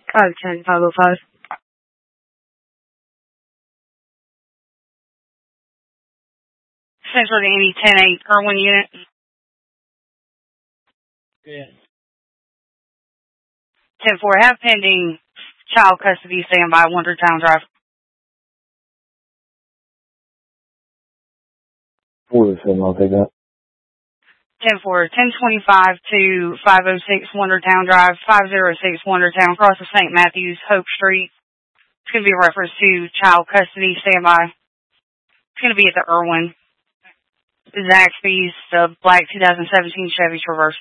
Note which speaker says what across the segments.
Speaker 1: 510-505. Central to Andy 10-8, Irwin unit.
Speaker 2: Good.
Speaker 1: 10-4, have pending child custody standby, Wondertown Drive.
Speaker 3: 407, I'll take that.
Speaker 1: 10-4, 1025 to 506 Wondertown Drive, 506 Wondertown, across the St. Matthews, Hope Street. It's going to be a reference to child custody standby. It's going to be at the Irwin. Zaxby's, the black 2017 Chevy Traverse.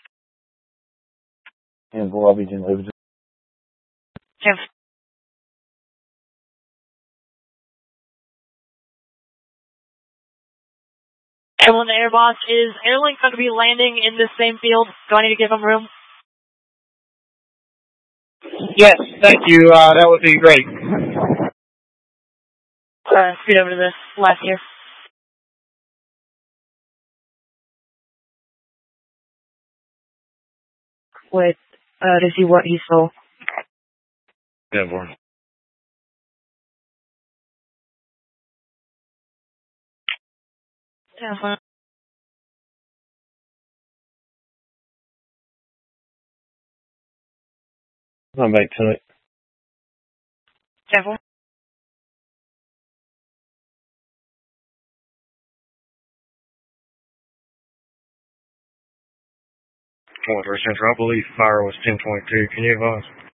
Speaker 3: 10-4, I'll be 10-11.
Speaker 1: 10.
Speaker 2: Everyone, the Air Boss, is Airlink going to be landing in this same field? Do I need to give them room?
Speaker 4: Yes, thank you. That would be great.
Speaker 2: Speed over to the left here.
Speaker 1: Wait, to see what he saw.
Speaker 3: 10-4. I'm back tonight.
Speaker 1: 10-4.
Speaker 3: Central, I believe fire was 1022. Can you advise?